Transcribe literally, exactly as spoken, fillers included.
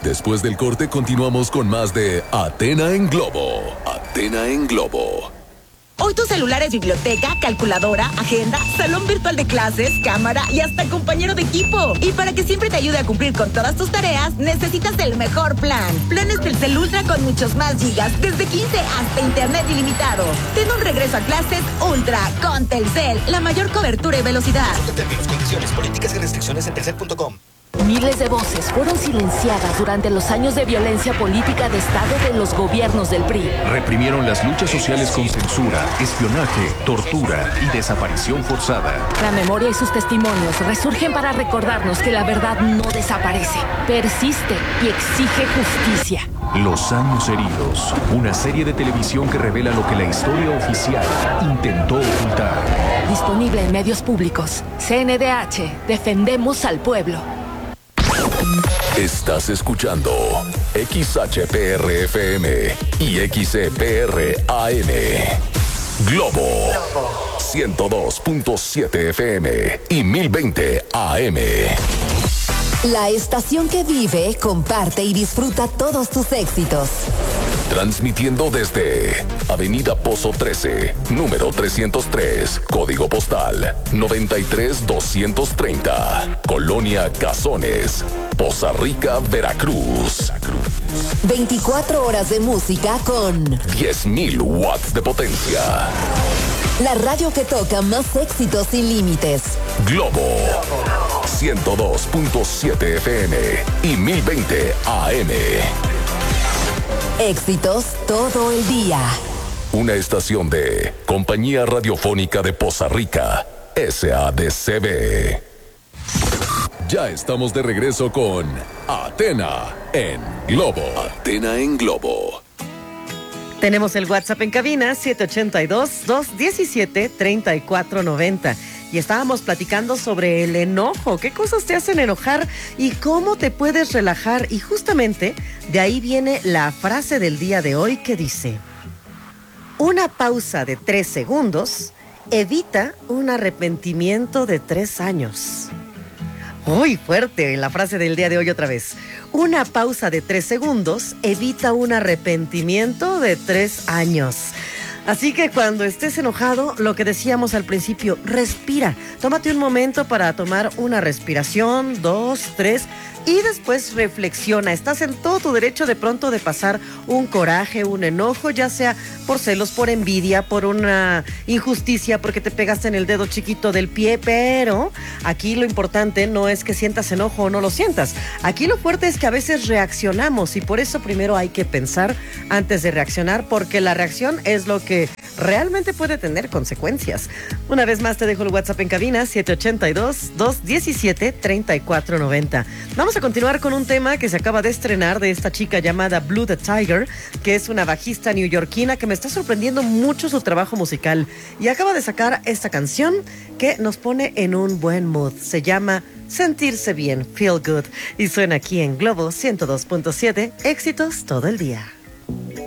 Después del corte continuamos con más de Athena en Globo. Athena en Globo. Hoy tu celular es biblioteca, calculadora, agenda, salón virtual de clases, cámara y hasta compañero de equipo. Y para que siempre te ayude a cumplir con todas tus tareas, necesitas el mejor plan. Planes Telcel Ultra con muchos más gigas, desde quince hasta internet ilimitado. Ten un regreso a clases Ultra con Telcel, la mayor cobertura y velocidad. Consulta términos, condiciones, políticas y restricciones en telcel punto com. Miles de voces fueron silenciadas durante los años de violencia política de Estado de los gobiernos del P R I. Reprimieron las luchas sociales con censura, espionaje, tortura y desaparición forzada. La memoria y sus testimonios resurgen para recordarnos que la verdad no desaparece, persiste y exige justicia. Los años heridos, una serie de televisión que revela lo que la historia oficial intentó ocultar. Disponible en medios públicos. C N D H, defendemos al pueblo. Estás escuchando X H P R F M y X E P R A M. Globo ciento dos punto siete F M y mil veinte A M. La estación que vive, comparte y disfruta todos tus éxitos. Transmitiendo desde Avenida Pozo trece, número trescientos tres, código postal noventa y tres doscientos treinta, Colonia Cazones, Poza Rica, Veracruz. veinticuatro horas de música con diez mil watts de potencia. La radio que toca más éxitos sin límites. Globo ciento dos punto siete F M y mil veinte A M. Éxitos todo el día. Una estación de Compañía Radiofónica de Poza Rica, S A D C B. Ya estamos de regreso con Athena en Globo. Athena en Globo. Tenemos el WhatsApp en cabina siete ocho dos, dos uno siete, tres cuatro nueve cero. Y estábamos platicando sobre el enojo, qué cosas te hacen enojar y cómo te puedes relajar. Y justamente de ahí viene la frase del día de hoy que dice: una pausa de tres segundos evita un arrepentimiento de tres años. Muy fuerte la frase del día de hoy otra vez. Una pausa de tres segundos evita un arrepentimiento de tres años. Así que cuando estés enojado, lo que decíamos al principio, respira. Tómate un momento para tomar una respiración, dos, tres, y después reflexiona. Estás en todo tu derecho de pronto de pasar un coraje, un enojo, ya sea por celos, por envidia, por una injusticia, porque te pegaste en el dedo chiquito del pie, pero aquí lo importante no es que sientas enojo o no lo sientas. Aquí lo fuerte es que a veces reaccionamos y por eso primero hay que pensar antes de reaccionar, porque la reacción es lo que realmente puede tener consecuencias. Una vez más te dejo el WhatsApp en cabina siete ocho dos, dos uno siete, tres cuatro nueve cero. Vamos a continuar con un tema que se acaba de estrenar de esta chica llamada Blue the Tiger, que es una bajista neoyorquina que me está sorprendiendo mucho su trabajo musical y acaba de sacar esta canción que nos pone en un buen mood. Se llama Sentirse Bien, Feel Good, y suena aquí en Globo ciento dos punto siete, éxitos todo el día.